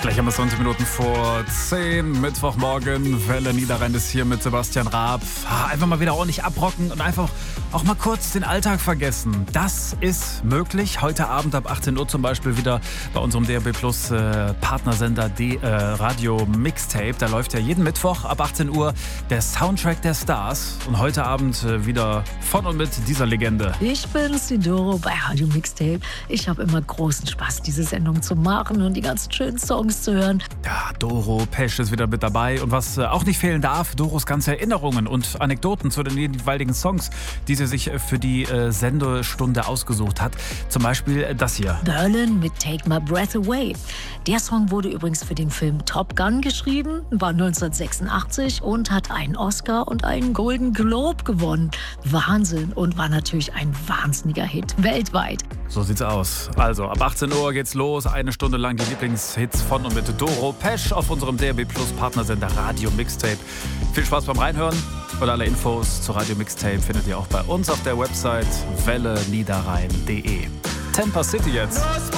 Gleich haben wir 20 Minuten vor 10, Mittwochmorgen. Welle Niederrhein ist hier mit Sebastian Raab. Einfach mal wieder ordentlich abrocken und einfach auch mal kurz den Alltag vergessen. Das ist möglich. Heute Abend ab 18 Uhr zum Beispiel wieder bei unserem DRB Plus Partnersender Radio Mixtape. Da läuft ja jeden Mittwoch ab 18 Uhr der Soundtrack der Stars. Und heute Abend wieder von und mit dieser Legende. Ich bin Sidoro bei Radio Mixtape. Ich habe immer großen Spaß, diese Sendung zu machen und die ganzen schönen Songs zu hören. Ja, Doro Pesch ist wieder mit dabei. Und was auch nicht fehlen darf, Doros ganze Erinnerungen und Anekdoten zu den jeweiligen Songs, die sie sich für die Sendestunde ausgesucht hat. Zum Beispiel das hier. Berlin mit Take My Breath Away. Der Song wurde übrigens für den Film Top Gun geschrieben, war 1986 und hat einen Oscar und einen Golden Globe gewonnen. Wahnsinn, und war natürlich ein wahnsinniger Hit weltweit. So sieht's aus. Also ab 18 Uhr geht's los. Eine Stunde lang die Lieblingshits von und mit Doro Pesch auf unserem DRB Plus Partnersender Radio Mixtape. Viel Spaß beim Reinhören und alle Infos zu Radio Mixtape findet ihr auch bei uns auf der Website welleniederrhein.de. Tampa City jetzt.